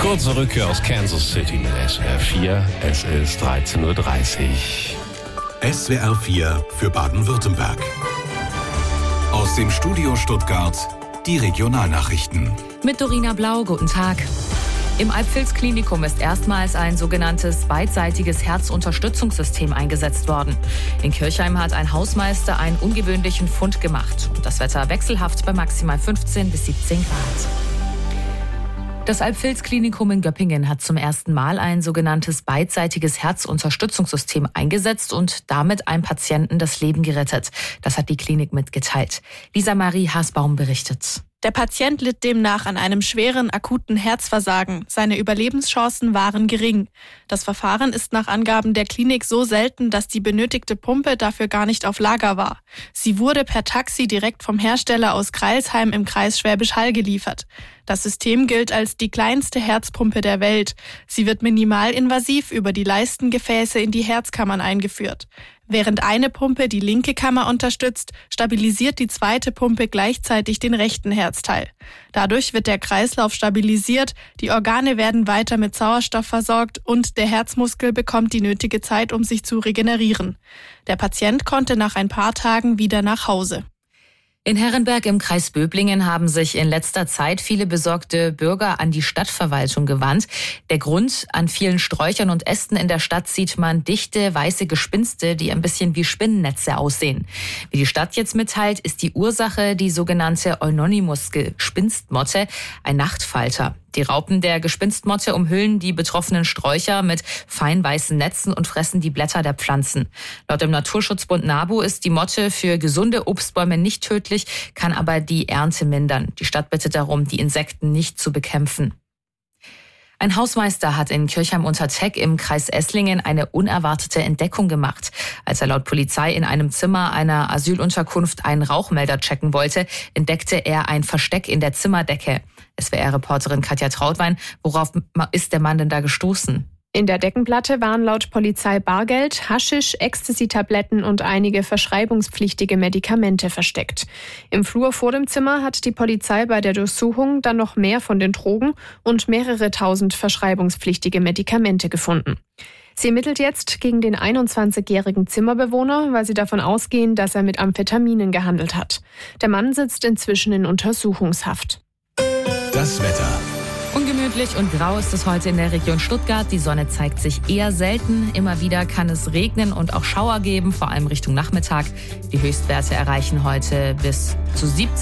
Kurze Rückkehr aus Kansas City mit SWR 4. Es ist 13.30 Uhr. SWR 4 für Baden-Württemberg. Aus dem Studio Stuttgart die Regionalnachrichten. Mit Dorina Blau, guten Tag. Im Alpfilz-Klinikum ist erstmals ein sogenanntes beidseitiges Herzunterstützungssystem eingesetzt worden. In Kirchheim hat ein Hausmeister einen ungewöhnlichen Fund gemacht. Und das Wetter wechselhaft bei maximal 15 bis 17 Grad. Das Alpfilz-Klinikum in Göppingen hat zum ersten Mal ein sogenanntes beidseitiges Herzunterstützungssystem eingesetzt und damit einem Patienten das Leben gerettet. Das hat die Klinik mitgeteilt. Lisa-Marie Hasbaum berichtet. Der Patient litt demnach an einem schweren, akuten Herzversagen. Seine Überlebenschancen waren gering. Das Verfahren ist nach Angaben der Klinik so selten, dass die benötigte Pumpe dafür gar nicht auf Lager war. Sie wurde per Taxi direkt vom Hersteller aus Crailsheim im Kreis Schwäbisch Hall geliefert. Das System gilt als die kleinste Herzpumpe der Welt. Sie wird minimalinvasiv über die Leistengefäße in die Herzkammern eingeführt. Während eine Pumpe die linke Kammer unterstützt, stabilisiert die zweite Pumpe gleichzeitig den rechten Herzteil. Dadurch wird der Kreislauf stabilisiert, die Organe werden weiter mit Sauerstoff versorgt und der Herzmuskel bekommt die nötige Zeit, um sich zu regenerieren. Der Patient konnte nach ein paar Tagen wieder nach Hause. In Herrenberg im Kreis Böblingen haben sich in letzter Zeit viele besorgte Bürger an die Stadtverwaltung gewandt. Der Grund: an vielen Sträuchern und Ästen in der Stadt sieht man dichte, weiße Gespinste, die ein bisschen wie Spinnennetze aussehen. Wie die Stadt jetzt mitteilt, ist die Ursache die sogenannte Euonymus-Gespinstmotte, ein Nachtfalter. Die Raupen der Gespinstmotte umhüllen die betroffenen Sträucher mit fein weißen Netzen und fressen die Blätter der Pflanzen. Laut dem Naturschutzbund NABU ist die Motte für gesunde Obstbäume nicht tödlich, kann aber die Ernte mindern. Die Stadt bittet darum, die Insekten nicht zu bekämpfen. Ein Hausmeister hat in Kirchheim-Unterteck im Kreis Esslingen eine unerwartete Entdeckung gemacht. Als er laut Polizei in einem Zimmer einer Asylunterkunft einen Rauchmelder checken wollte, entdeckte er ein Versteck in der Zimmerdecke. SWR-Reporterin Katja Trautwein, worauf ist der Mann denn da gestoßen? In der Deckenplatte waren laut Polizei Bargeld, Haschisch, Ecstasy-Tabletten und einige verschreibungspflichtige Medikamente versteckt. Im Flur vor dem Zimmer hat die Polizei bei der Durchsuchung dann noch mehr von den Drogen und mehrere tausend verschreibungspflichtige Medikamente gefunden. Sie ermittelt jetzt gegen den 21-jährigen Zimmerbewohner, weil sie davon ausgehen, dass er mit Amphetaminen gehandelt hat. Der Mann sitzt inzwischen in Untersuchungshaft. Das Wetter. Ungemütlich und grau ist es heute in der Region Stuttgart. Die Sonne zeigt sich eher selten. Immer wieder kann es regnen und auch Schauer geben, vor allem Richtung Nachmittag. Die Höchstwerte erreichen heute bis zu 17